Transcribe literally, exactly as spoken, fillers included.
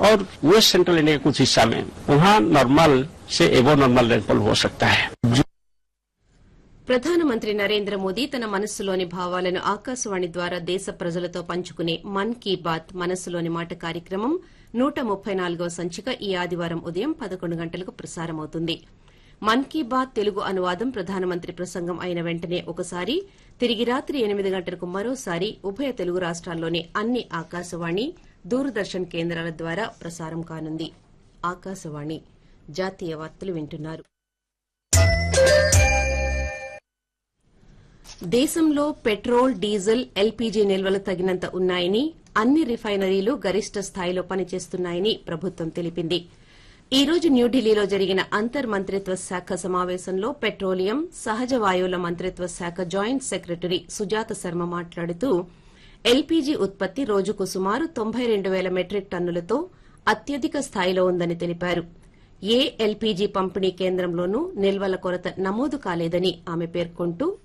और waste central India के कुछ हिस्सा में वहाँ नॉर्मल से एबो नॉर्मल रेनफॉल हो सकता है। ప్రధానమంత్రి నరేంద్ర మోదీ తన మనస్సులోని భావాలను ఆకాశవాణి ద్వారా దేశ ప్రజలతో పంచుకునే మన్ కీ బాత్ మనస్సులోని మాట కార్యక్రమం నూట ముప్పై నాలుగవ సంచిక ఈ ఆదివారం ఉదయం పదకొండు గంటలకు ప్రసారమవుతుంది. మన్ కీ బాత్ తెలుగు అనువాదం ప్రధానమంత్రి ప్రసంగం అయిన వెంటనే ఒకసారి, తిరిగి రాత్రి ఎనిమిది గంటలకు మరోసారి ఉభయ తెలుగు రాష్ట్రాల్లోని అన్ని ఆకాశవాణి, దూరదర్శన్ కేంద్రాల ద్వారా ప్రసారం కానుంది. ఆకాశవాణి జాతీయ వార్తలు వింటున్నారు. దేశంలో పెట్రోల్, డీజిల్, ఎల్పీజీ నిల్వలు తగినంత ఉన్నాయని, అన్ని రిఫైనరీలు గరిష్ట స్థాయిలో పనిచేస్తున్నాయని ప్రభుత్వం తెలిపింది. ఈ రోజు న్యూఢిల్లీలో జరిగిన అంతర్ మంత్రిత్వ శాఖ సమావేశంలో పెట్రోలియం, సహజ వాయువుల మంత్రిత్వ శాఖ జాయింట్ సెక్రటరీ సుజాత శర్మ మాట్లాడుతూ ఎల్పీజీ ఉత్పత్తి రోజుకు సుమారు తొంభై రెండు పేల మెట్రిక్ టన్నులతో అత్యధిక స్థాయిలో ఉందని తెలిపారు. ఏ ఎల్పీజీ పంపిణీ కేంద్రంలోనూ నిల్వల కొరత నమోదు కాలేదని ఆమె పేర్కొంటూ